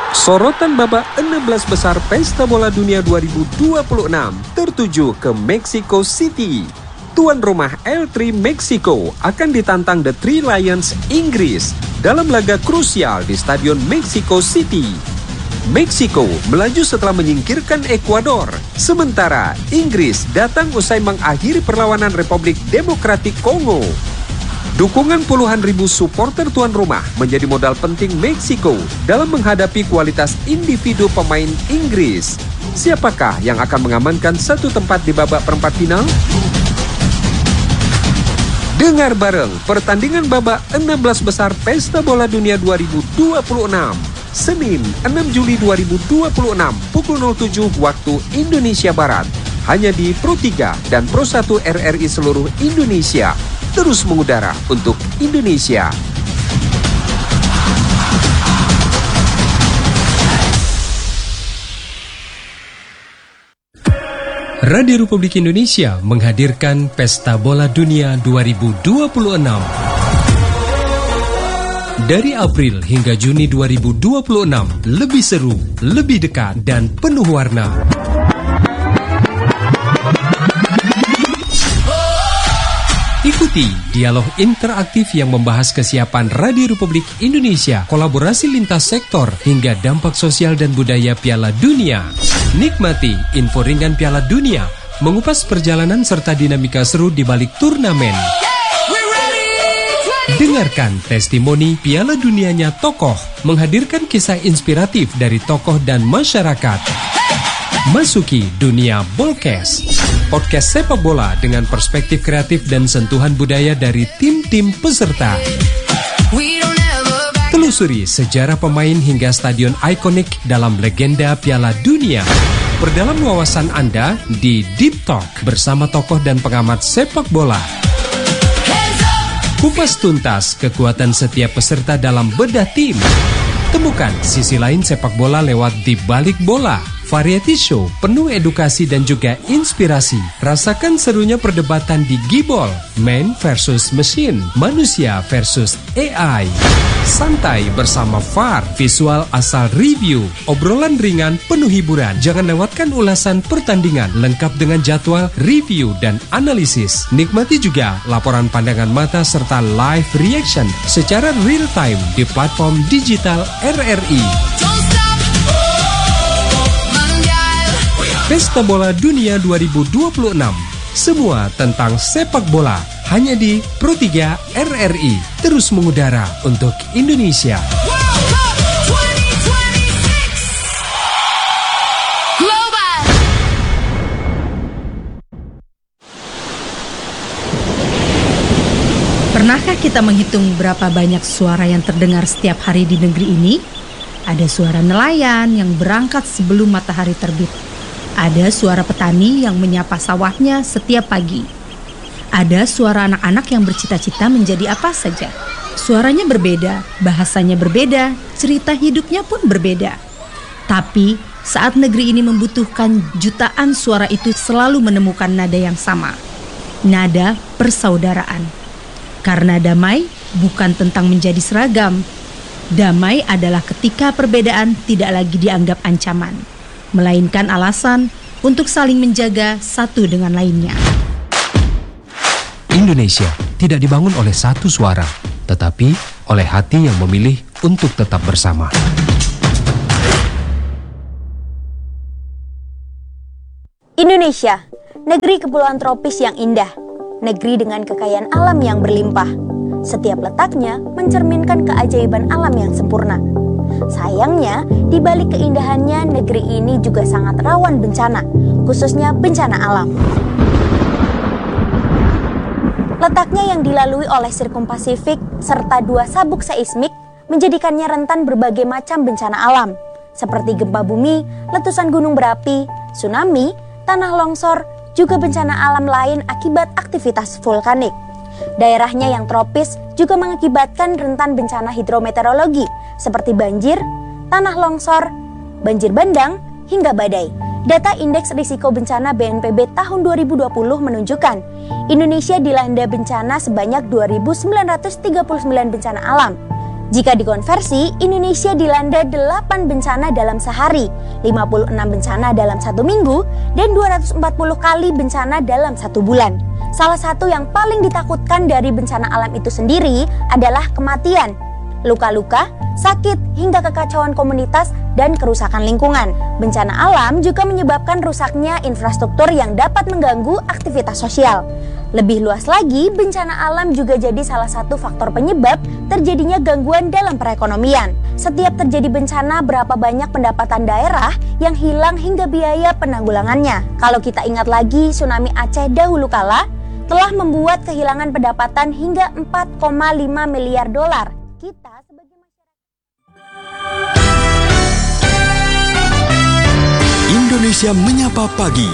Sorotan babak 16 besar Pesta Bola Dunia 2026 tertuju ke Mexico City. Tuan rumah L3 Meksiko akan ditantang The Three Lions Inggris dalam laga krusial di Stadion Mexico City. Meksiko melaju setelah menyingkirkan Ekuador, sementara Inggris datang usai mengakhiri perlawanan Republik Demokratik Kongo. Dukungan puluhan ribu supporter tuan rumah menjadi modal penting Meksiko dalam menghadapi kualitas individu pemain Inggris. Siapakah yang akan mengamankan satu tempat di babak perempat final? Dengar bareng pertandingan babak 16 besar Pesta Bola Dunia 2026. Senin 6 Juli 2026 pukul 07 waktu Indonesia Barat. Hanya di Pro 3 dan Pro 1 RRI seluruh Indonesia. Terus mengudara untuk Indonesia. Radio Republik Indonesia menghadirkan Pesta Bola Dunia 2026. Dari April hingga Juni 2026, lebih seru, lebih dekat, dan penuh warna. Ikuti dialog interaktif yang membahas kesiapan Radio Republik Indonesia, kolaborasi lintas sektor, hingga dampak sosial dan budaya Piala Dunia. Nikmati info ringan Piala Dunia, mengupas perjalanan serta dinamika seru di balik turnamen. Dengarkan testimoni Piala Dunianya tokoh, menghadirkan kisah inspiratif dari tokoh dan masyarakat. Masuki dunia Bolkes, podcast sepak bola dengan perspektif kreatif dan sentuhan budaya dari tim-tim peserta. Telusuri sejarah pemain hingga stadion ikonik dalam legenda Piala Dunia. Perdalam wawasan Anda di Deep Talk bersama tokoh dan pengamat sepak bola. Kupas tuntas kekuatan setiap peserta dalam bedah tim. Temukan sisi lain sepak bola lewat Di Balik Bola. Variety show penuh edukasi dan juga inspirasi. Rasakan serunya perdebatan di Gibol, man versus machine, manusia versus AI. Santai bersama VAR, visual asal review, obrolan ringan penuh hiburan. Jangan lewatkan ulasan pertandingan lengkap dengan jadwal, review, dan analisis. Nikmati juga laporan pandangan mata serta live reaction secara real time di platform digital RRI. Pesta Bola Dunia 2026. Semua tentang sepak bola hanya di Pro 3 RRI. Terus mengudara untuk Indonesia. Pernahkah kita menghitung berapa banyak suara yang terdengar setiap hari di negeri ini? Ada suara nelayan yang berangkat sebelum matahari terbit. Ada suara petani yang menyapa sawahnya setiap pagi. Ada suara anak-anak yang bercita-cita menjadi apa saja. Suaranya berbeda, bahasanya berbeda, cerita hidupnya pun berbeda. Tapi saat negeri ini membutuhkan jutaan suara itu selalu menemukan nada yang sama. Nada persaudaraan. Karena damai bukan tentang menjadi seragam. Damai adalah ketika perbedaan tidak lagi dianggap ancaman, melainkan alasan untuk saling menjaga satu dengan lainnya. Indonesia tidak dibangun oleh satu suara, tetapi oleh hati yang memilih untuk tetap bersama. Indonesia, negeri kepulauan tropis yang indah, negeri dengan kekayaan alam yang berlimpah. Setiap letaknya mencerminkan keajaiban alam yang sempurna. Sayangnya, di balik keindahannya, negeri ini juga sangat rawan bencana, khususnya bencana alam. Letaknya yang dilalui oleh Sirkum Pasifik serta 2 sabuk seismik menjadikannya rentan berbagai macam bencana alam, seperti gempa bumi, letusan gunung berapi, tsunami, tanah longsor, juga bencana alam lain akibat aktivitas vulkanik. Daerahnya yang tropis juga mengakibatkan rentan bencana hidrometeorologi seperti banjir, tanah longsor, banjir bandang, hingga badai. Data Indeks Risiko Bencana BNPB tahun 2020 menunjukkan Indonesia dilanda bencana sebanyak 2.939 bencana alam. Jika dikonversi, Indonesia dilanda 8 bencana dalam sehari, 56 bencana dalam 1 minggu, dan 240 kali bencana dalam 1 bulan. Salah satu yang paling ditakutkan dari bencana alam itu sendiri adalah kematian, luka-luka, sakit, hingga kekacauan komunitas dan kerusakan lingkungan. Bencana alam juga menyebabkan rusaknya infrastruktur yang dapat mengganggu aktivitas sosial. Lebih luas lagi, bencana alam juga jadi salah satu faktor penyebab terjadinya gangguan dalam perekonomian. Setiap terjadi bencana, berapa banyak pendapatan daerah yang hilang hingga biaya penanggulangannya. Kalau kita ingat lagi, tsunami Aceh dahulu kala telah membuat kehilangan pendapatan hingga 4,5 miliar dolar. Kita sebagai Indonesia Menyapa Pagi.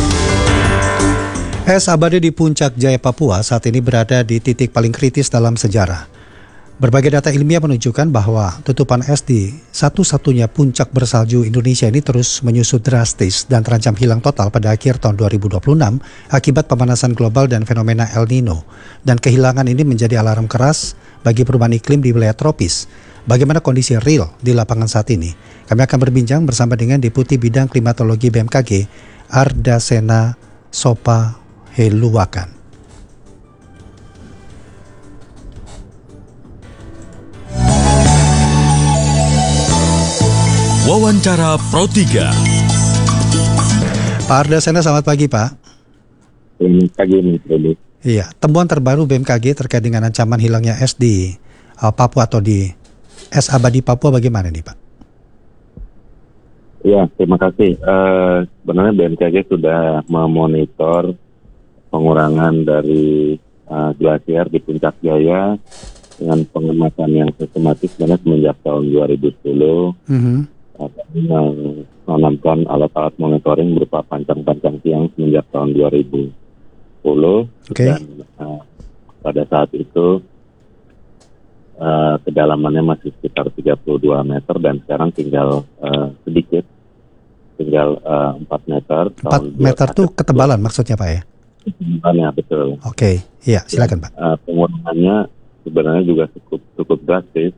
Es abadi di Puncak Jaya, Papua saat ini berada di titik paling kritis dalam sejarah. Berbagai data ilmiah menunjukkan bahwa tutupan es di satu-satunya puncak bersalju Indonesia ini terus menyusut drastis dan terancam hilang total pada akhir tahun 2026 akibat pemanasan global dan fenomena El Nino. Dan kehilangan ini menjadi alarm keras bagi perubahan iklim di wilayah tropis. Bagaimana kondisi real di lapangan saat ini? Kami akan berbincang bersama dengan Deputi Bidang Klimatologi BMKG, Ardasena Sopa Heluwakan. Wawancara Pro 3. Pak Ardasena, selamat pagi Pak. Selamat pagi, Mas. Iya, temuan terbaru BMKG terkait dengan ancaman hilangnya es di Papua atau di es abadi Papua bagaimana nih Pak? Ya, terima kasih. Sebenarnya BMKG sudah memonitor pengurangan dari glasier di Puncak Jaya dengan pengamatan yang sistematis sebenarnya semenjak tahun 2010. Kami menanamkan alat-alat monitoring berupa pancang-pancang tiang semenjak tahun 2010. Okay. Dan pada saat itu kedalamannya masih sekitar 32 meter dan sekarang tinggal 4 meter. 4 meter tuh ketebalan maksudnya Pak ya? Ketebalannya, betul. Oke, iya silakan Pak. Pengurangannya sebenarnya juga cukup drastis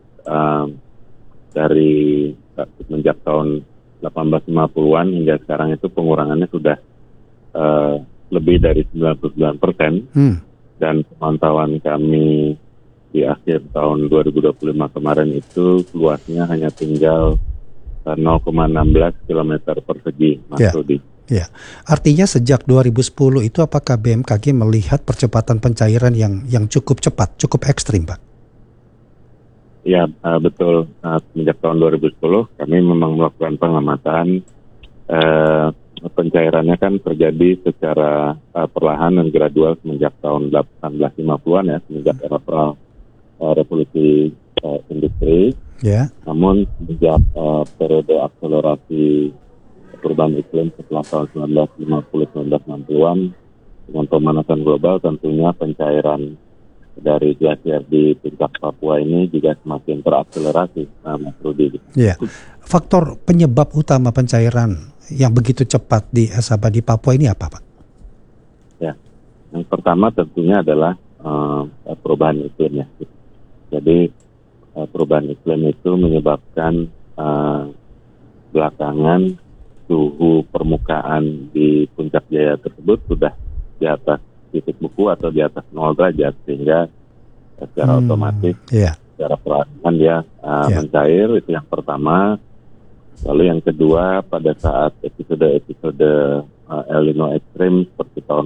dari semenjak tahun 1850-an hingga sekarang itu pengurangannya sudah lebih dari 99%. Dan pemantauan kami di akhir tahun 2025 kemarin itu luasnya hanya tinggal 0,16 km persegi, Mas Rudi. Ya, artinya sejak 2010 itu apakah BMKG melihat percepatan pencairan yang cukup cepat, cukup ekstrim, Pak? Ya, betul. Sejak tahun 2010 kami memang melakukan pengamatan. Pencairannya kan terjadi secara perlahan dan gradual semenjak tahun 1850-an ya, semenjak era revolusi industri. Ya. Namun sejak periode akselerasi perubahan iklim setelah tahun 1950-1960-an dengan pemanasan global, tentunya pencairan dari glasier di puncak Papua ini juga semakin terakselerasi, Mas Rudi. Ya. Faktor penyebab utama pencairan yang begitu cepat di es abadi Papua ini apa, Pak? Ya, yang pertama tentunya adalah perubahan iklim ya. Jadi perubahan iklim itu menyebabkan belakangan suhu permukaan di Puncak Jaya tersebut sudah di atas titik buku atau di atas 0 derajat, sehingga secara otomatis secara perlahan dia mencair. Itu yang pertama. Lalu yang kedua, pada saat episode El Nino ekstrim seperti tahun